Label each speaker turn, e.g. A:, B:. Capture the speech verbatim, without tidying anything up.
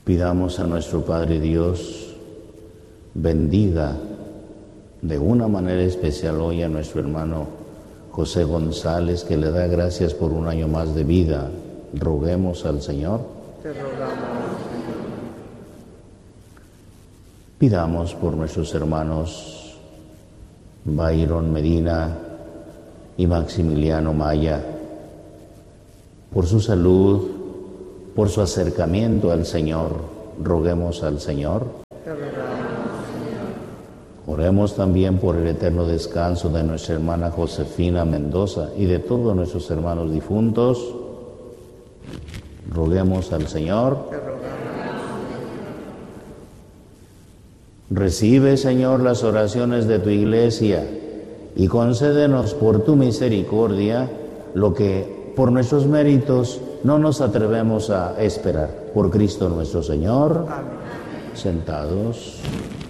A: Pidamos a nuestro Padre Dios, bendiga de una manera especial hoy a nuestro hermano José González, que le da gracias por un año más de vida. Roguemos al Señor.
B: Te rogamos.
A: Pidamos por nuestros hermanos Byron Medina y Maximiliano Maya, por su salud, por su acercamiento al Señor. Roguemos al Señor.
B: Te rogamos.
A: Oremos también por el eterno descanso de nuestra hermana Josefina Mendoza y de todos nuestros hermanos difuntos. Roguemos al Señor.
B: Te rogamos.
A: Recibe, Señor, las oraciones de tu iglesia y concédenos por tu misericordia lo que por nuestros méritos no nos atrevemos a esperar. Por Cristo nuestro Señor.
B: Amén.
A: Sentados.